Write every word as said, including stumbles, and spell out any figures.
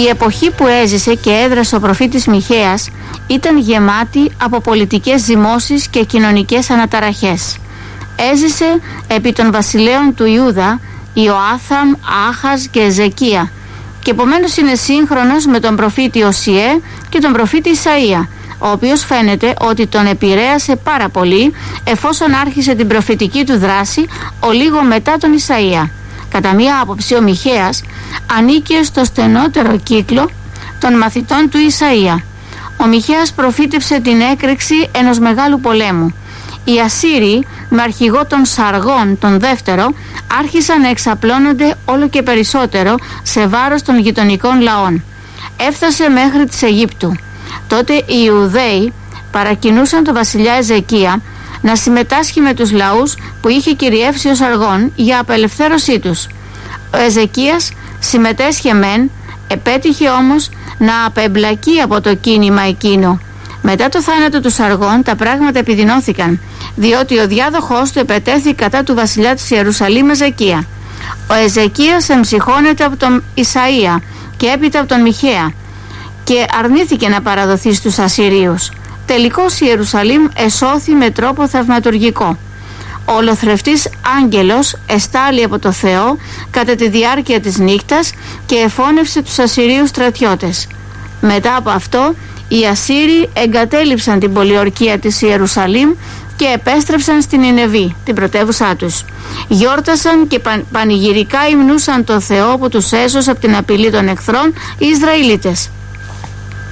Η εποχή που έζησε και έδρασε ο προφήτης Μιχαίας ήταν γεμάτη από πολιτικές ζυμώσεις και κοινωνικές αναταραχές. Έζησε επί των βασιλέων του Ιούδα Ιωάθαμ, Άχας και Εζεκία και επομένως είναι σύγχρονος με τον προφήτη Οσιέ και τον προφήτη Ισαΐα, ο οποίος φαίνεται ότι τον επηρέασε πάρα πολύ εφόσον άρχισε την προφητική του δράση ο λίγο μετά τον Ισαΐα. Κατά μία άποψη ο Μιχαίας ανήκε στο στενότερο κύκλο των μαθητών του Ισαΐα. Ο Μιχαίας προφήτεψε την έκρηξη ενός μεγάλου πολέμου. Οι Ασσύριοι με αρχηγό των Σαργών τον δεύτερο άρχισαν να εξαπλώνονται όλο και περισσότερο σε βάρος των γειτονικών λαών. Έφτασε μέχρι της Αιγύπτου. Τότε οι Ιουδαίοι παρακινούσαν τον βασιλιά Εζεκία να συμμετάσχει με τους λαούς που είχε κυριεύσει ο Σαργών για απελευθέρωσή τους. Ο Εζεκίας συμμετέσχε μεν, επέτυχε όμως να απεμπλακεί από το κίνημα εκείνο. Μετά το θάνατο του Σαργών τα πράγματα επιδεινώθηκαν, διότι ο διάδοχός του επετέθη κατά του βασιλιά της Ιερουσαλήμ Εζεκία. Ο Εζεκίας εμψυχώνεται από τον Ισαΐα και έπειτα από τον Μιχαία και αρνήθηκε να παραδοθεί στους Ασσυρίους. Τελικώς η Ιερουσαλήμ εσώθη με τρόπο θαυματουργικό. Ο ολοθρευτής άγγελος εστάλει από το Θεό κατά τη διάρκεια της νύχτας και εφώνευσε τους Ασσυρίους στρατιώτες. Μετά από αυτό οι Ασσύριοι εγκατέλειψαν την πολιορκία της Ιερουσαλήμ και επέστρεψαν στην Νινεβή, την πρωτεύουσά τους. Γιόρτασαν και παν, πανηγυρικά υμνούσαν το Θεό που τους έσωσε από την απειλή των εχθρών οι Ισραηλίτες.